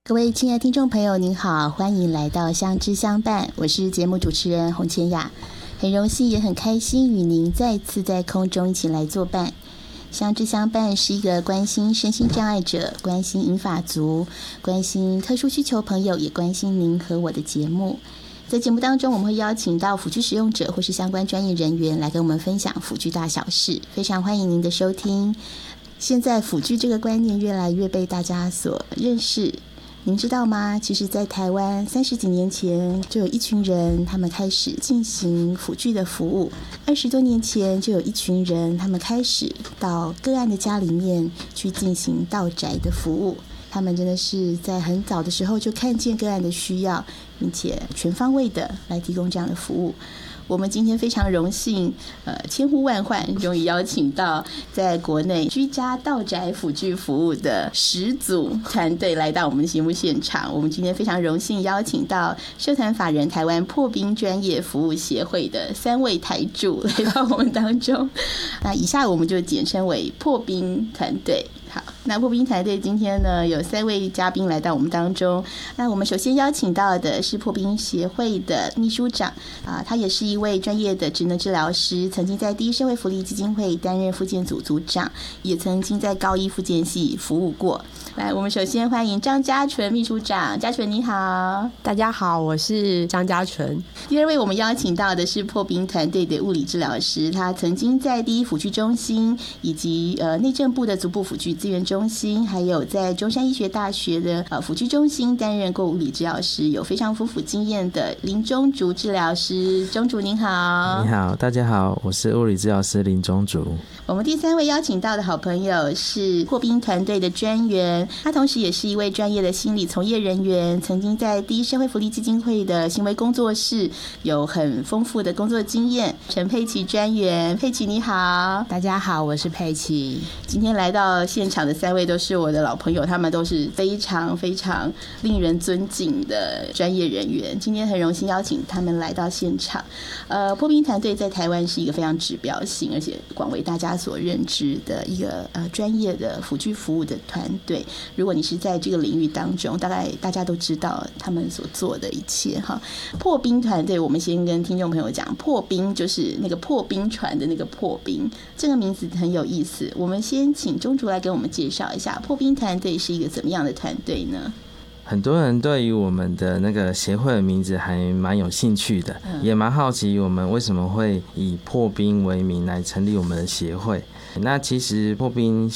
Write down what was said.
各位亲爱的听众朋友您好，欢迎来到相知相伴，我是节目主持人洪千雅，很荣幸也很开心与您再次在空中一起来作伴。相知相伴是一个关心身心障碍者、关心银发族、关心特殊需求朋友，也关心您和我的节目。在节目当中，我们会邀请到辅具使用者或是相关专业人员来跟我们分享辅具大小事，非常欢迎您的收听。现在辅具这个观念越来越被大家所认识，您知道吗？其实在台湾30几年前就有一群人，他们开始进行辅具的服务，20多年前就有一群人，他们开始到个案的家里面去进行到宅的服务。他们真的是在很早的时候就看见个案的需要，并且全方位的来提供这样的服务。我们今天非常荣幸，千呼万唤，终于邀请到在国内居家到宅辅具服务的10组团队来到我们节目现场。我们今天非常荣幸邀请到社团法人台湾破冰专业服务协会的3位台柱来到我们当中。那以下我们就简称为破冰团队。好，那破冰团队今天呢有3位嘉宾来到我们当中。那我们首先邀请到的是破冰协会的秘书长他也是一位专业的职能治疗师，曾经在第一社会福利基金会担任复健组组长，也曾经在高一复健系服务过。来，我们首先欢迎张嘉纯秘书长。嘉纯你好。 大家好，我是张嘉纯。 第2位我们邀请到的是破冰团队的物理治疗师，他曾经在第一辅具中心以及内政部的足部辅具资源中心，还有在中山医学大学的辅具中心担任过物理治疗师，有非常丰富经验的林中竹治疗师。中竹您好。 你好，大家好，我是物理治疗师林中竹。 我们第3位邀请到的好朋友是破冰团队的专员，他同时也是一位专业的心理从业人员，曾经在第一社会福利基金会的行为工作室有很丰富的工作经验。陈佩琪专员。佩琪你好。 大家好，我是佩琪。 今天来到现场的3位都是我的老朋友，他们都是非常非常令人尊敬的专业人员，今天很荣幸邀请他们来到现场。破冰团队在台湾是一个非常指标性而且广为大家所认知的一个专业的辅具服务的团队。如果你是在这个领域当中，大概大家都知道他们所做的一切哈。破冰团队，我们先跟听众朋友讲，破冰就是那个破冰船的那个破冰，这个名字很有意思。我们先请中竹来给我们介绍一下破冰团队是一个怎么样的团队呢？ 很多人对于我们的那个协会的名字还蛮有兴趣的，也蛮好奇我们为什么会以破冰为名来成立我们的协会。那其实破冰